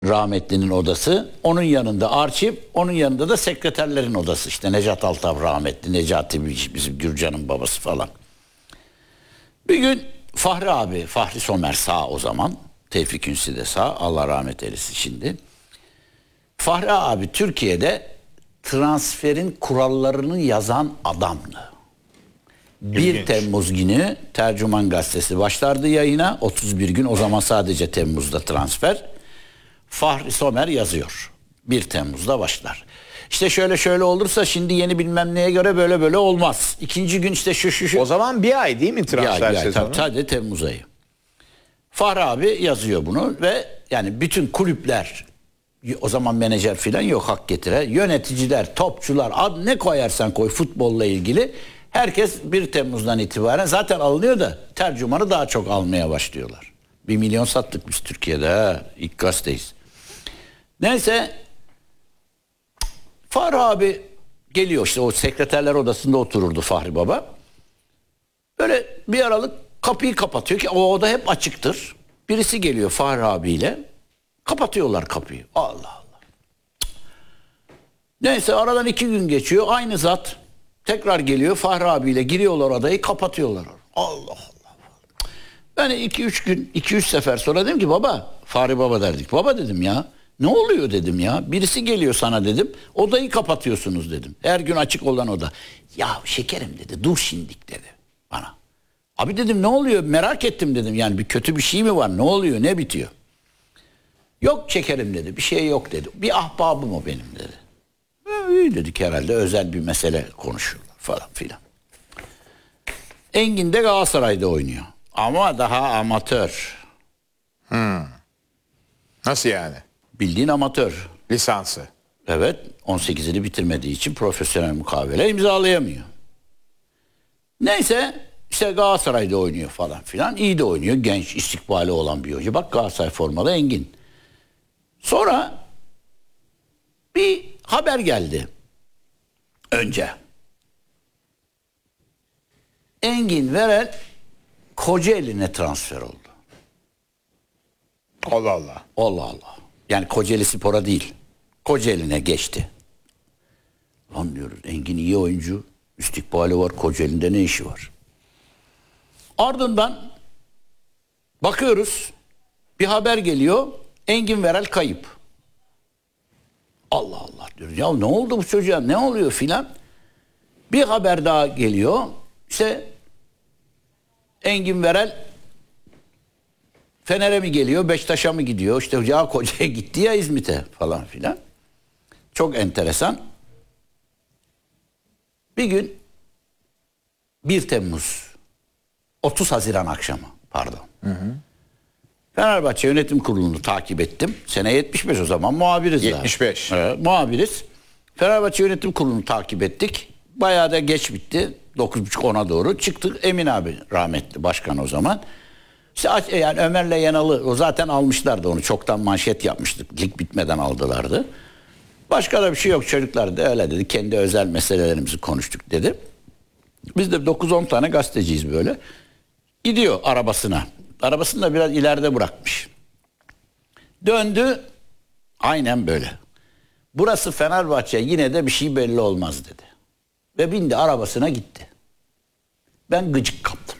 rahmetlinin odası. Onun yanında arşiv, onun yanında da sekreterlerin odası. İşte Necat Altav rahmetli, Necati bizim Gürcan'ın babası falan. Bir gün Fahri abi, Fahri Somer sağ o zaman. Tevfik Ünsi de sağ. Allah rahmet eylesin şimdi. Fahri abi Türkiye'de transferin kurallarını yazan adamdı. 1 Temmuz günü Tercüman Gazetesi başlardı yayına. 31 gün, o zaman sadece Temmuz'da transfer. Fahri Somer yazıyor. 1 Temmuz'da başlar. İşte şöyle şöyle olursa şimdi yeni bilmem neye göre böyle böyle olmaz. İkinci gün işte şu. O zaman bir ay değil mi transfer sezonu? Sadece Temmuz ayı. Fahri abi yazıyor bunu ve yani bütün kulüpler, o zaman menajer falan yok, hak getire, yöneticiler, topçular, ad ne koyarsan koy futbolla ilgili, herkes 1 Temmuz'dan itibaren zaten alınıyor da tercümanı daha çok almaya başlıyorlar. 1 milyon sattık biz Türkiye'de, ha. İlk gazeteyiz. Neyse Fahri abi geliyor, işte o sekreterler odasında otururdu Fahri Baba. Böyle bir aralık kapıyı kapatıyor ki o oda hep açıktır. Birisi geliyor Fahri abiyle, kapatıyorlar kapıyı. Allah Allah. Neyse aradan 2 gün geçiyor, aynı zat tekrar geliyor Fahri abiyle, giriyorlar odayı, kapatıyorlar. Allah Allah. Ben 2-3 sefer sonra dedim ki baba, Fahri Baba derdik. Baba dedim ya, ne oluyor dedim ya. Birisi geliyor sana dedim, odayı kapatıyorsunuz dedim. Her gün açık olan oda. Ya şekerim dedi, dur şimdik dedi bana. Abi dedim ne oluyor, merak ettim dedim, yani bir kötü bir şey mi var, ne oluyor, ne bitiyor? Yok şekerim dedi, bir şey yok dedi. Bir ahbabım o benim dedi. İyi dedik, herhalde özel bir mesele konuşuyorlar falan filan. Engin de Galatasaray'da oynuyor. Ama daha amatör. Nasıl yani? Bildiğin amatör. Lisansı. Evet, 18'ini bitirmediği için profesyonel mukavele imzalayamıyor. Neyse işte Galatasaray'da oynuyor falan filan. İyi de oynuyor, genç, istikbali olan bir hoca. Bak Galatasaray formalı Engin. Sonra bir haber geldi. Önce Engin Verel Kocaeli'ne transfer oldu. Allah Allah. Allah Allah. Yani Kocaeli Spor'a değil, Kocaeli'ne geçti. Lan diyoruz, Engin iyi oyuncu, istikbali var, Kocaeli'nde ne işi var? Ardından bakıyoruz, bir haber geliyor, Engin Verel kayıp. Allah Allah diyoruz, ya ne oldu bu çocuğa, ne oluyor filan. Bir haber daha geliyor, işte Engin Verel Fener'e mi geliyor, Beşiktaş'a mı gidiyor, işte ya Koca'ya gitti ya İzmit'e falan filan. Çok enteresan. Bir gün 1 Temmuz 30 Haziran akşamı pardon. Fenerbahçe Yönetim Kurulu'nu takip ettim. Sene 75, o zaman muhabiriz. 75. Muhabiriz. Fenerbahçe Yönetim Kurulu'nu takip ettik. Bayağı da geç bitti. 9.30-10'a doğru çıktık. Emin abi rahmetli başkan o zaman. İşte yani Ömer'le Yanal'ı o zaten almışlardı onu. Çoktan manşet yapmıştık. Lig bitmeden aldılardı. Başka da bir şey yok, çocuklar da öyle dedi. Kendi özel meselelerimizi konuştuk dedi. Biz de 9-10 tane gazeteciyiz böyle. Gidiyor arabasına. Arabasını da biraz ileride bırakmış. Döndü. Aynen böyle. Burası Fenerbahçe, yine de bir şey belli olmaz dedi. Ve bindi arabasına gitti. Ben gıcık kaptım.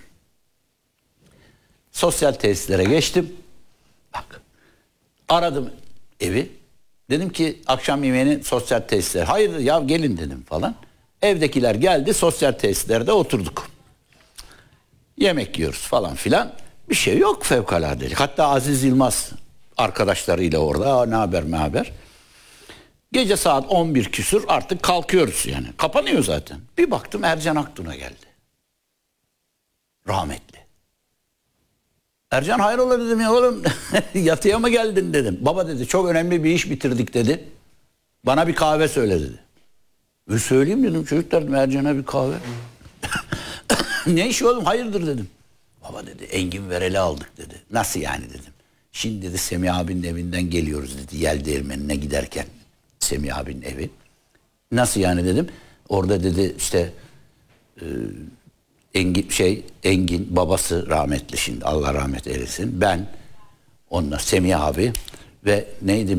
Sosyal tesislere geçtim. Bak. Aradım evi. Dedim ki akşam yemeğini sosyal tesisler. Hayır ya gelin dedim falan. Evdekiler geldi, sosyal tesislerde oturduk. Yemek yiyoruz falan filan. Bir şey yok fevkaladelik. Hatta Aziz Yılmaz arkadaşlarıyla orada. Ne haber? Gece saat 11 küsur artık kalkıyoruz yani. Kapanıyor zaten. Bir baktım Ercan Aktun'a geldi. Rahmetli. Ercan hayrola dedim ya oğlum yatıya mı geldin dedim. Baba dedi çok önemli bir iş bitirdik dedi. Bana bir kahve söyle dedi. Söyleyeyim dedim çocuklar, Ercan'a bir kahve. Ne iş oğlum, hayırdır dedim. Baba dedi Engin Verel'i aldık dedi. Nasıl yani dedim. Şimdi dedi Semih abinin evinden geliyoruz dedi. Yel Değirmeni'ne giderken Semih abinin evi. Nasıl yani dedim. Orada dedi işte Engin babası rahmetli, şimdi Allah rahmet eylesin. Ben onunla Semih abi ve neydi